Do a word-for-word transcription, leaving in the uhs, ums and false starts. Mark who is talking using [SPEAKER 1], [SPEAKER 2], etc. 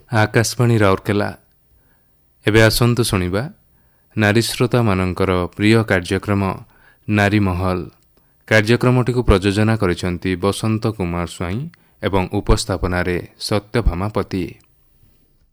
[SPEAKER 1] ଆକାଶବାଣୀ ରାଉରକେଲା। ଏବେ ଆସନ୍ତୁ ଶୁଣିବା ନାରୀଶ୍ରୋତାମାନଙ୍କର ପ୍ରିୟ କାର୍ଯ୍ୟକ୍ରମ ନାରୀ ମହଲ। କାର୍ଯ୍ୟକ୍ରମଟିକୁ ପ୍ରଯୋଜନା କରିଛନ୍ତି ବସନ୍ତ କୁମାର ସ୍ୱାଇଁ ଏବଂ ଉପସ୍ଥାପନାରେ ସତ୍ୟଭାମା ପତି।